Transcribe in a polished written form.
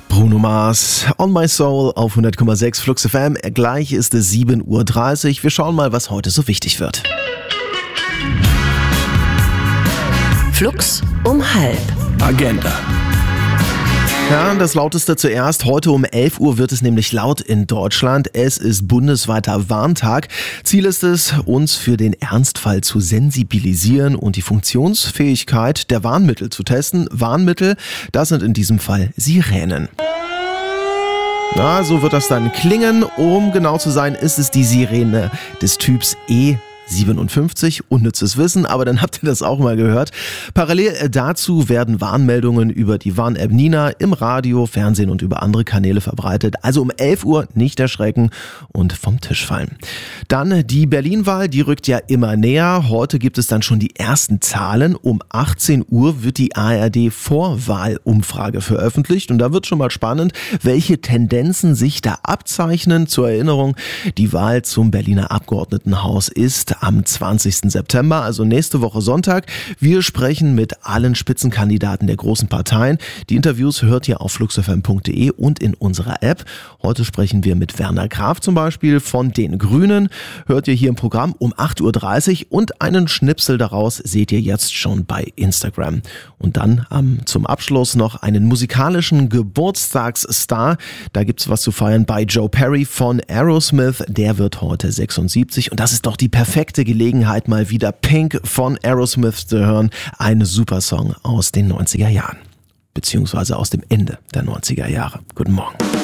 Bruno Mars, On My Soul auf 100,6 Flux FM. Gleich ist es 7:30 Uhr. Wir schauen mal, was heute so wichtig wird. Flux um 12:30. Agenda. Ja, das Lauteste zuerst. Heute um 11 Uhr wird es nämlich laut in Deutschland. Es ist bundesweiter Warntag. Ziel ist es, uns für den Ernstfall zu sensibilisieren und die Funktionsfähigkeit der Warnmittel zu testen. Warnmittel, das sind in diesem Fall Sirenen. Na, so wird das dann klingen. Um genau zu sein, ist es die Sirene des Typs E57, unnützes Wissen, aber dann habt ihr das auch mal gehört. Parallel dazu werden Warnmeldungen über die Warn-App Nina im Radio, Fernsehen und über andere Kanäle verbreitet. Also um 11 Uhr nicht erschrecken und vom Tisch fallen. Dann die Berlin-Wahl, die rückt ja immer näher. Heute gibt es dann schon die ersten Zahlen. Um 18 Uhr wird die ARD-Vorwahlumfrage veröffentlicht und da wird schon mal spannend, welche Tendenzen sich da abzeichnen. Zur Erinnerung, die Wahl zum Berliner Abgeordnetenhaus ist am 20. September, also nächste Woche Sonntag. Wir sprechen mit allen Spitzenkandidaten der großen Parteien. Die Interviews hört ihr auf fluxfm.de und in unserer App. Heute sprechen wir mit Werner Graf zum Beispiel von den Grünen. Hört ihr hier im Programm um 8:30 Uhr und einen Schnipsel daraus seht ihr jetzt schon bei Instagram. Und dann zum Abschluss noch einen musikalischen Geburtstagsstar. Da gibt's was zu feiern bei Joe Perry von Aerosmith. Der wird heute 76 und das ist doch die perfekte Gelegenheit, mal wieder Pink von Aerosmith zu hören. Ein super Song aus den 90er Jahren. Beziehungsweise aus dem Ende der 90er Jahre. Guten Morgen.